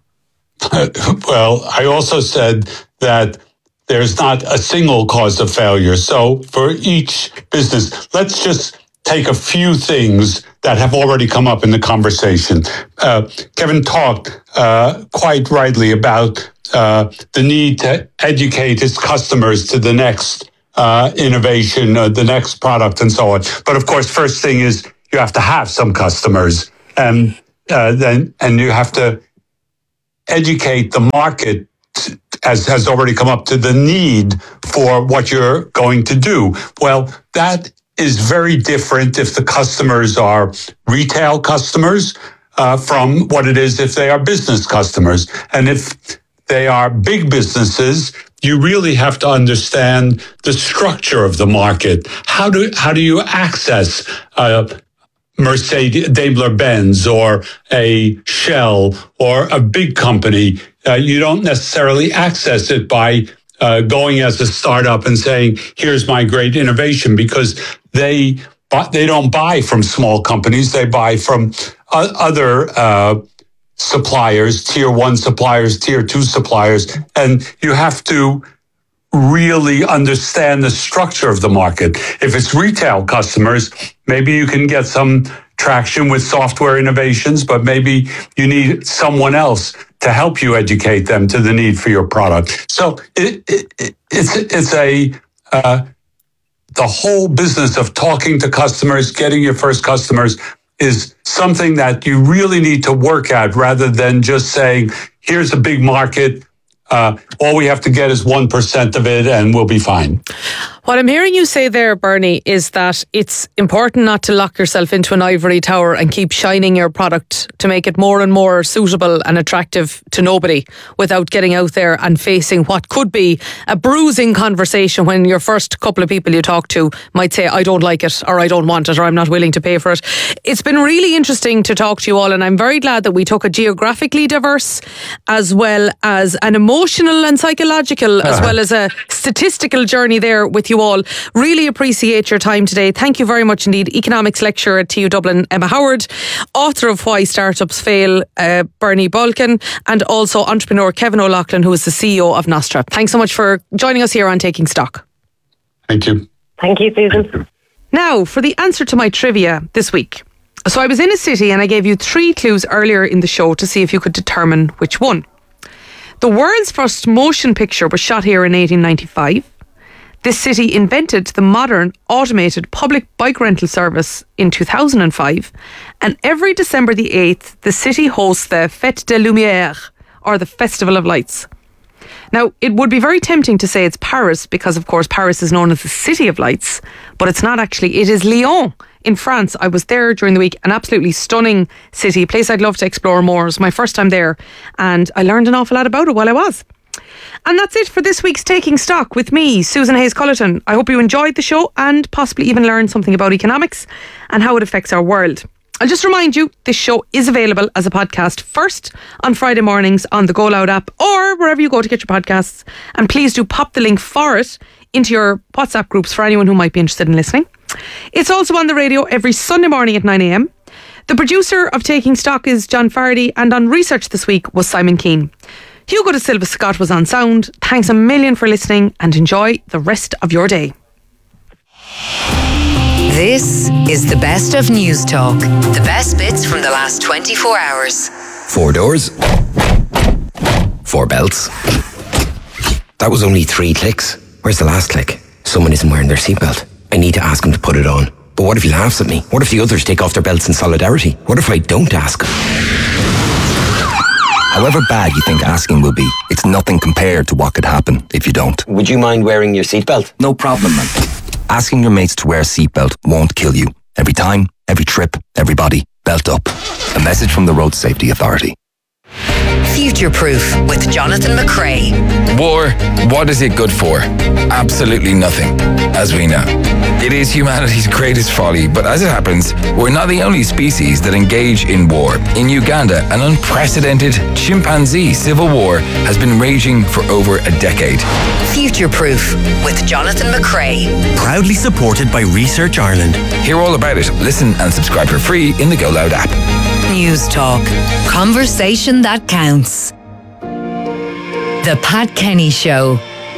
Speaker 6: Well, I also said that there's not a single cause of failure. So for each business, let's just take a few things that have already come up in the conversation. Uh, Kevin talked uh, quite rightly about uh, the need to educate his customers to the next uh, innovation, uh, the next product, and so on. But of course, first thing is you have to have some customers, and uh, then and you have to educate the market, as has already come up, to the need for what you're going to do. Well, that is very different if the customers are retail customers uh, from what it is if they are business customers. And if they are big businesses, you really have to understand the structure of the market. How do how do you access uh, Mercedes, Daimler-Benz, or a Shell, or a big company? Uh, you don't necessarily access it by uh, going as a startup and saying, here's my great innovation, because they they don't buy from small companies. They buy from uh, other uh, suppliers, tier one suppliers, tier two suppliers. And you have to really understand the structure of the market. If it's retail customers, maybe you can get some traction with software innovations, but maybe you need someone else to help you educate them to the need for your product. So it, it, it's it's a uh, the whole business of talking to customers, getting your first customers, is something that you really need to work at, rather than just saying, here's a big market, uh, all we have to get is one percent of it and we'll be fine.
Speaker 1: What I'm hearing you say there, Bernie, is that it's important not to lock yourself into an ivory tower and keep shining your product to make it more and more suitable and attractive to nobody, without getting out there and facing what could be a bruising conversation when your first couple of people you talk to might say, I don't like it, or I don't want it, or I'm not willing to pay for it. It's been really interesting to talk to you all, and I'm very glad that we took a geographically diverse, as well as an emotional and psychological, as well as a statistical journey there with you all. Really appreciate your time today. Thank you very much indeed. Economics lecturer at T U Dublin, Emma Howard, author of Why Startups Fail, uh, Bernie Balkin, and also entrepreneur Kevin O'Loughlin, who is the C E O of Nostra. Thanks so much for joining us here on Taking Stock.
Speaker 6: Thank you.
Speaker 4: Thank you, Susan.
Speaker 6: Thank you.
Speaker 1: Now, for the answer to my trivia this week. So I was in a city and I gave you three clues earlier in the show to see if you could determine which one. The world's first motion picture was shot here in eighteen ninety-five. This city invented the modern automated public bike rental service in two thousand five. And every December the eighth, the city hosts the Fête des Lumières, or the Festival of Lights. Now, it would be very tempting to say it's Paris, because of course Paris is known as the City of Lights, but it's not actually. It is Lyon in France. I was there during the week, an absolutely stunning city, a place I'd love to explore more. It was my first time there, and I learned an awful lot about it while I was. And that's it for this week's Taking Stock with me, Susan Hayes-Cullerton. I hope you enjoyed the show and possibly even learned something about economics and how it affects our world. I'll just remind you, this show is available as a podcast first on Friday mornings on the Go Loud app or wherever you go to get your podcasts. And please do pop the link for it into your WhatsApp groups for anyone who might be interested in listening. It's also on the radio every Sunday morning at nine a.m. The producer of Taking Stock is John Fardy, and on research this week was Simon Keane. Hugo de Silva Scott was on sound. Thanks a million for listening, and enjoy the rest of your day.
Speaker 3: This is the best of News Talk. The best bits from the last twenty-four hours.
Speaker 7: Four doors. Four belts. That was only three clicks. Where's the last click? Someone isn't wearing their seatbelt. I need to ask him to put it on. But what if he laughs at me? What if the others take off their belts in solidarity? What if I don't ask? However bad you think asking will be, it's nothing compared to what could happen if you don't.
Speaker 8: Would you mind wearing your seatbelt?
Speaker 7: No problem, man. Asking your mates to wear a seatbelt won't kill you. Every time, every trip, everybody, belt up. A message from the Road Safety Authority.
Speaker 3: Future Proof with Jonathan McCrae.
Speaker 9: War, what is it good for? Absolutely nothing, as we know. It is humanity's greatest folly, but as it happens, we're not the only species that engage in war. In Uganda, an unprecedented chimpanzee civil war has been raging for over a decade.
Speaker 3: Future Proof with Jonathan McCrae.
Speaker 10: Proudly supported by Research Ireland.
Speaker 9: Hear all about it. Listen and subscribe for free in the Go Loud app.
Speaker 3: News Talk. Conversation that counts. The Pat Kenny Show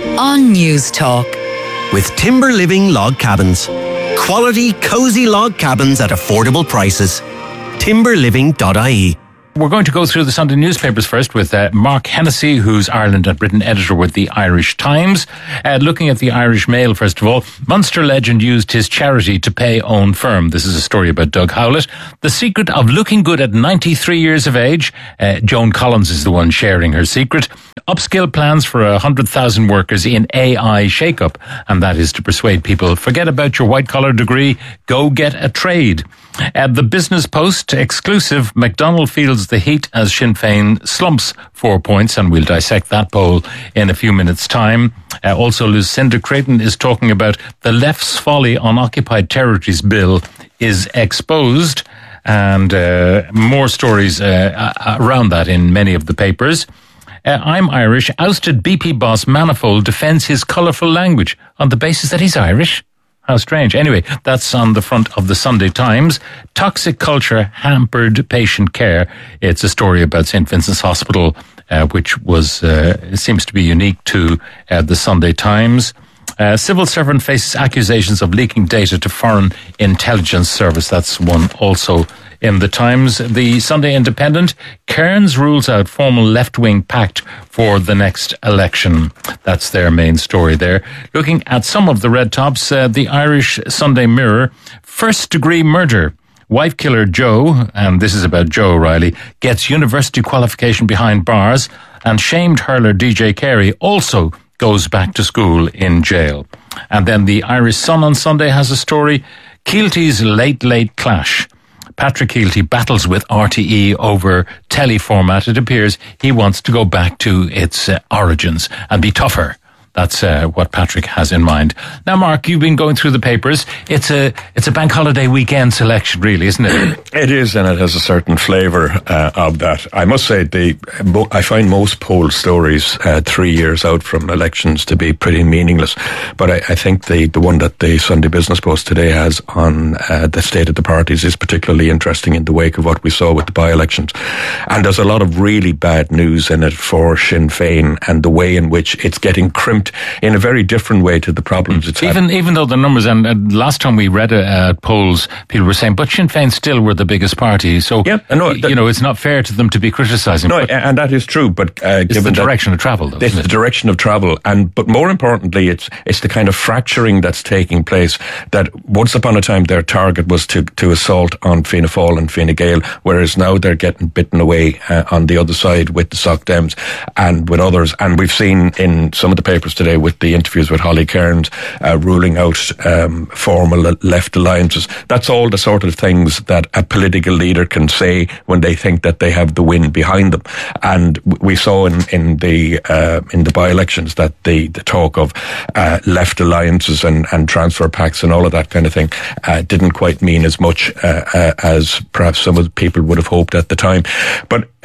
Speaker 3: on News Talk.
Speaker 10: With Timber Living Log Cabins. Quality, cosy log cabins at affordable prices. timber living dot I E.
Speaker 11: We're going to go through the Sunday newspapers first with uh, Mark Hennessy, who's Ireland and Britain editor with the Irish Times. Uh, looking at the Irish Mail, first of all, Munster legend used his charity to pay own firm. This is a story about Doug Howlett. The secret of looking good at ninety-three years of age. Uh, Joan Collins is the one sharing her secret. Upskill plans for one hundred thousand workers in A I shake-up. And that is to persuade people, forget about your white-collar degree, go get a trade. At the Business Post, exclusive, McDonnell feels the heat as Sinn Féin slumps four points, and we'll dissect that poll in a few minutes' time. Uh, also, Lucinda Creighton is talking about the left's folly on occupied territories bill is exposed, and uh, more stories uh, around that in many of the papers. Uh, I'm Irish. Ousted B P boss Manifold defends his colourful language on the basis that he's Irish. How strange. Anyway, that's on the front of the Sunday Times. Toxic culture hampered patient care. It's a story about Saint Vincent's Hospital, uh, which was uh, seems to be unique to uh, the Sunday Times. Uh, civil servant faces accusations of leaking data to Foreign Intelligence Service. That's one also in the Times. The Sunday Independent, Cairns rules out formal left-wing pact for the next election. That's their main story there. Looking at some of the red tops, uh, the Irish Sunday Mirror, first-degree murder. Wife killer Joe, and this is about Joe O'Reilly, gets university qualification behind bars, and shamed hurler D J Carey also goes back to school in jail. And then the Irish Sun on Sunday has a story, Keelty's late, late clash. Patrick Keelty battles with R T E over telly format. It appears he wants to go back to its uh, origins and be tougher. That's uh, what Patrick has in mind. Now, Mark, you've been going through the papers. It's a it's a bank holiday weekend selection, really, isn't it?
Speaker 12: It is, and it has a certain flavour uh, of that. I must say, the I find most poll stories uh, three years out from elections to be pretty meaningless. But I, I think the, the one that the Sunday Business Post today has on uh, the state of the parties is particularly interesting in the wake of what we saw with the by-elections. And there's a lot of really bad news in it for Sinn Féin and the way in which it's getting crimped in a very different way to the problems it's
Speaker 11: even
Speaker 12: had.
Speaker 11: Even though the numbers, and uh, last time we read uh, polls, people were saying, but Sinn Féin still were the biggest party. So,
Speaker 12: yeah, no, that,
Speaker 11: you know, it's not fair to them to be criticising.
Speaker 12: No, and that is true. But uh,
Speaker 11: it's
Speaker 12: given
Speaker 11: the direction
Speaker 12: that,
Speaker 11: of travel, though.
Speaker 12: It's the direction of travel, and but more importantly, it's it's the kind of fracturing that's taking place. That once upon a time, their target was to to assault on Fianna Fáil and Fine Gael, whereas now they're getting bitten away uh, on the other side with the Soc Dems and with others. And we've seen in some of the papers today with the interviews with Holly Cairns uh, ruling out um, formal left alliances. That's all the sort of things that a political leader can say when they think that they have the wind behind them. And we saw in in the uh, in the by-elections that the, the talk of uh, left alliances and, and transfer pacts and all of that kind of thing uh, didn't quite mean as much uh, uh, as perhaps some of the people would have hoped at the time. But uh,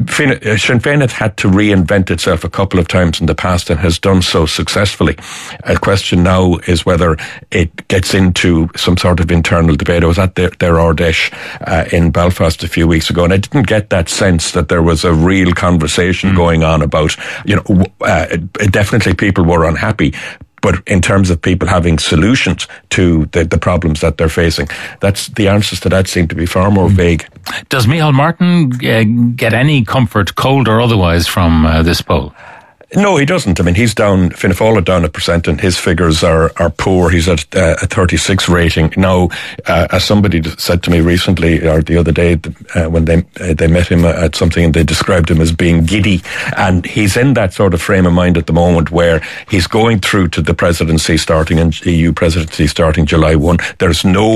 Speaker 12: Sinn Féin had had to reinvent itself a couple of times in the past and has done so successfully. A question now is whether it gets into some sort of internal debate. I was at their, their Ardesh uh, in Belfast a few weeks ago, and I didn't get that sense that there was a real conversation mm. going on about, you know, uh, definitely people were unhappy. But in terms of people having solutions to the, the problems that they're facing, that's the answers to that seem to be far more vague.
Speaker 11: Does Micheál Martin uh, get any comfort, cold or otherwise, from uh, this poll?
Speaker 12: No, he doesn't. I mean, he's down, Fianna Fáil are down a percent and his figures are, are poor. He's at uh, a thirty-six rating. Now, uh, as somebody said to me recently, or the other day, uh, when they uh, they met him at something and they described him as being giddy. And he's in that sort of frame of mind at the moment where he's going through to the presidency starting in E U presidency starting July first. There's no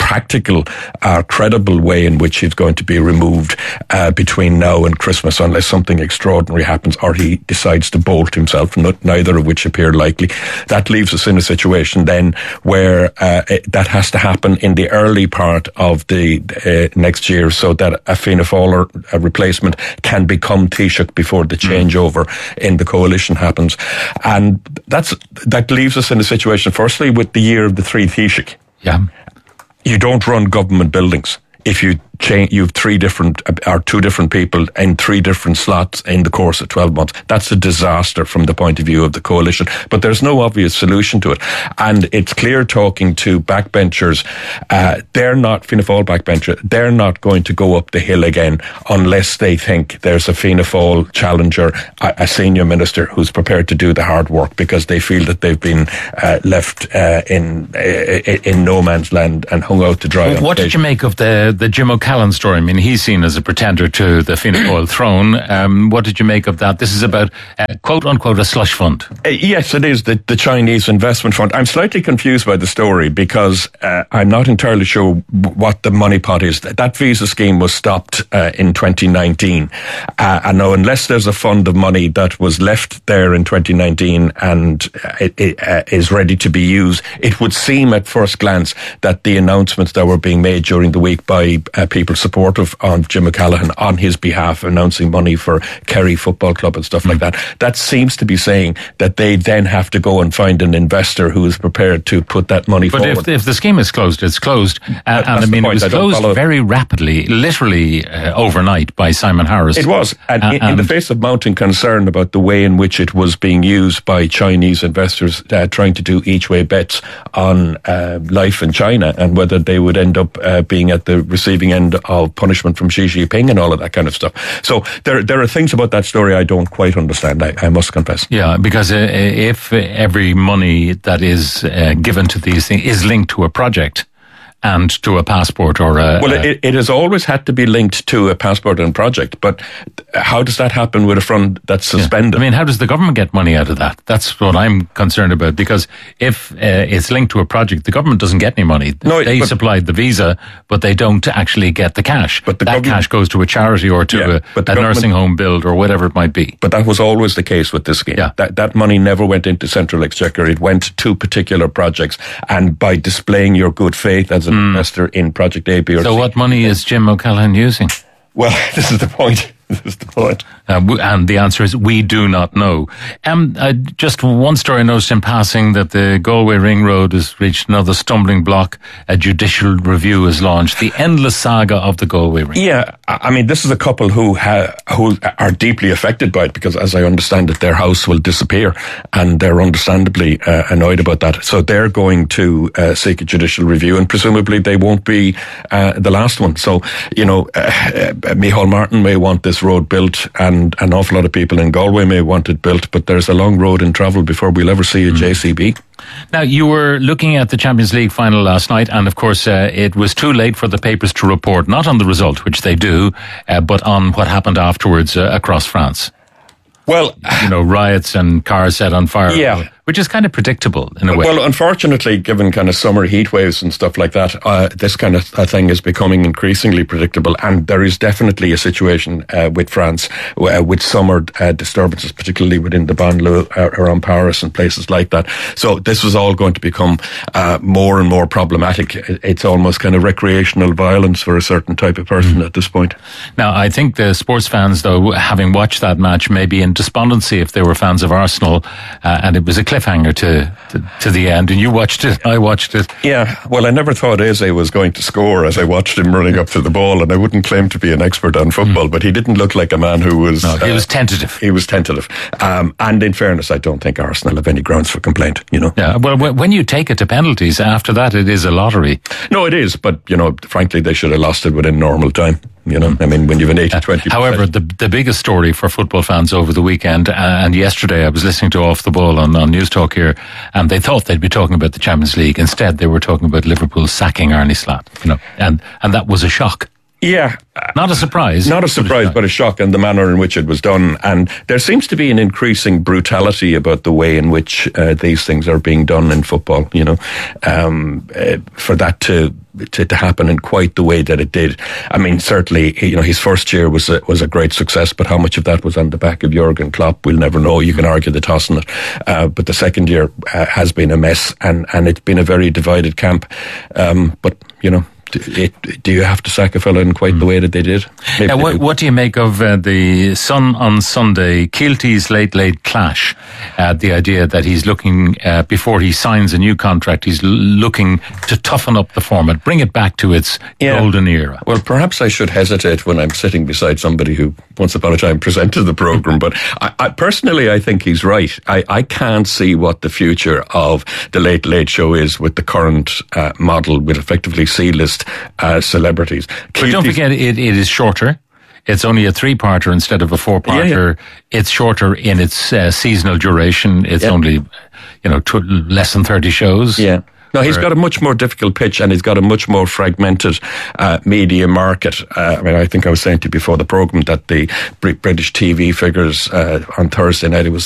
Speaker 12: practical, uh, credible way in which he's going to be removed uh, between now and Christmas, unless something extraordinary happens or he decides to bolt himself, not, neither of which appear likely. That leaves us in a situation then where uh, it, that has to happen in the early part of the uh, next year, so that a Fianna Fáil a replacement can become Taoiseach before the changeover mm. in the coalition happens. And that's that leaves us in a situation, firstly, with the year of the three Taoiseach.
Speaker 11: Yeah.
Speaker 12: You don't run government buildings if you change, you have three different, or two different people in three different slots in the course of twelve months. That's a disaster from the point of view of the coalition, but there's no obvious solution to it. And it's clear, talking to backbenchers, uh, they're not, Fianna Fáil backbenchers, they're not going to go up the hill again unless they think there's a Fianna Fáil challenger, a, a senior minister who's prepared to do the hard work, because they feel that they've been uh, left uh, in, uh, in no man's land and hung out to dry.
Speaker 11: Well, what did you make of the, the Jim O'Callaghan story? I mean, he's seen as a pretender to the Fianna Fáil throne. Um, what did you make of that? This is about, uh, quote unquote, a slush fund.
Speaker 12: Uh, yes, it is, the, the Chinese investment fund. I'm slightly confused by the story because uh, I'm not entirely sure what the money pot is. That visa scheme was stopped uh, in twenty nineteen. Uh, and now, unless there's a fund of money that was left there in twenty nineteen and it, it uh, is ready to be used, it would seem at first glance that the announcements that were being made during the week by uh, people supportive of Jim O'Callaghan on his behalf, announcing money for Kerry Football Club and stuff mm. like that, that seems to be saying that they then have to go and find an investor who is prepared to put that money
Speaker 11: but
Speaker 12: forward.
Speaker 11: But if, if the scheme is closed, it's closed. Uh, and I mean, it was closed very rapidly, literally uh, overnight by Simon Harris.
Speaker 12: It was. And uh, in, in the face of mounting concern about the way in which it was being used by Chinese investors uh, trying to do each way bets on uh, life in China and whether they would end up uh, being at the receiving end of punishment from Xi Jinping and all of that kind of stuff. So there there are things about that story I don't quite understand, I, I must confess.
Speaker 11: Yeah, because uh, if every money that is uh, given to these things is linked to a project and to a passport or a...
Speaker 12: Well, it, it has always had to be linked to a passport and project, but how does that happen with a fund that's suspended?
Speaker 11: Yeah. I mean, how does the government get money out of that? That's what I'm concerned about, because if uh, it's linked to a project, the government doesn't get any money. No, they but, supplied the visa, but they don't actually get the cash. But the that cash goes to a charity or to yeah, a, a nursing home build or whatever it might be.
Speaker 12: But that was always the case with this scheme.
Speaker 11: Yeah.
Speaker 12: That, that money never went into Central Exchequer. It went to particular projects, and by displaying your good faith as an investor in Project A, B or C.
Speaker 11: So what money is Jim O'Callaghan using?
Speaker 12: Well, this is the point. This is the point.
Speaker 11: Uh, and the answer is we do not know. Um, uh, just one story I noticed in passing, that the Galway Ring Road has reached another stumbling block. A judicial review is launched. The endless saga of the Galway Ring.
Speaker 12: Yeah, I mean, this is a couple who ha- who are deeply affected by it because, as I understand it, their house will disappear, and they're understandably uh, annoyed about that. So they're going to uh, seek a judicial review, and presumably they won't be uh, the last one. So, you know, uh, uh, Micheál Martin may want this road built, and an awful lot of people in Galway may want it built, but there's a long road in travel before we'll ever see a mm. J C B.
Speaker 11: Now, you were looking at the Champions League final last night, and of course uh, it was too late for the papers to report, not on the result, which they do, uh, but on what happened afterwards uh, across France.
Speaker 12: Well,
Speaker 11: you know, riots and cars set on fire.
Speaker 12: Yeah.
Speaker 11: Which is kind of predictable in a way.
Speaker 12: Well, unfortunately, given kind of summer heat waves and stuff like that, uh, this kind of thing is becoming increasingly predictable. And there is definitely a situation uh, with France uh, with summer uh, disturbances, particularly within the banlieue uh, around Paris and places like that. So this was all going to become uh, more and more problematic. It's almost kind of recreational violence for a certain type of person mm. at this point.
Speaker 11: Now, I think the sports fans, though, having watched that match, may be in despondency if they were fans of Arsenal, uh, and it was a cliffhanger to, to to the end, and you watched it, I watched it.
Speaker 12: Yeah, well, I never thought Eze was going to score as I watched him running up to the ball, and I wouldn't claim to be an expert on football, mm. but he didn't look like a man who was...
Speaker 11: No, he uh, was tentative.
Speaker 12: He was tentative. Um, and in fairness, I don't think Arsenal have any grounds for complaint, you know.
Speaker 11: Yeah, well, when you take it to penalties, after that it is a lottery.
Speaker 12: No, it is, but, you know, frankly, they should have lost it within normal time. You know, I mean, when you've an eighty twenty.
Speaker 11: Uh, however, the the biggest story for football fans over the weekend, uh, and yesterday I was listening to Off the Ball on, on News Talk here, and they thought they'd be talking about the Champions League. Instead, they were talking about Liverpool sacking Arne Slot, you know, and, and that was a shock.
Speaker 12: Yeah.
Speaker 11: Not a surprise.
Speaker 12: Not a surprise, but a shock in the manner in which it was done. And there seems to be an increasing brutality about the way in which uh, these things are being done in football, you know, um, uh, for that to, to to happen in quite the way that it did. I mean, certainly, you know, his first year was a, was a great success, but how much of that was on the back of Jurgen Klopp, we'll never know. You can argue the toss on it. Uh, but the second year uh, has been a mess, and, and it's been a very divided camp. Um, but, you know, It, do you have to sack a fellow in quite the way that they did?
Speaker 11: Uh, what, what do you make of uh, the Sun on Sunday, Keelty's late, late clash? Uh, the idea that he's looking, uh, before he signs a new contract, he's l- looking to toughen up the format, bring it back to its yeah. golden era.
Speaker 12: Well, perhaps I should hesitate when I'm sitting beside somebody who once upon a time presented the programme, but I, I, personally I think he's right. I, I can't see what the future of the Late Late Show is with the current uh, model, with effectively C-list Uh, celebrities.
Speaker 11: But don't forget, it, it is shorter. It's only a three-parter instead of a four-parter. Yeah, yeah. It's shorter in its uh, seasonal duration. It's yeah. only, you know, tw- less than thirty shows.
Speaker 12: Yeah. No, he's got a much more difficult pitch, and he's got a much more fragmented uh, media market. Uh, I mean, I think I was saying to you before the programme that the British T V figures uh, on Thursday night, it was